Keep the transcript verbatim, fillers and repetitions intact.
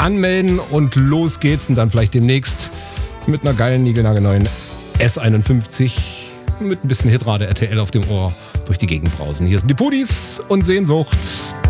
anmelden und los geht's. Und dann vielleicht demnächst mit einer geilen, niegelnagelneuen S einundfünfzig mit ein bisschen Hitrate R T L auf dem Ohr durch die Gegend brausen. Hier sind die Pudis und Sehnsucht.